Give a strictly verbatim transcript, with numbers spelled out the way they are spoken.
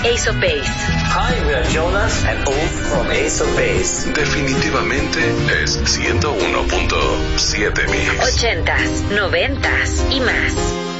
Ace of Base. Hi, we are Jonas and Ulf from Ace of Base. Definitivamente es ciento uno punto siete Mix. Ochentas, noventas y más.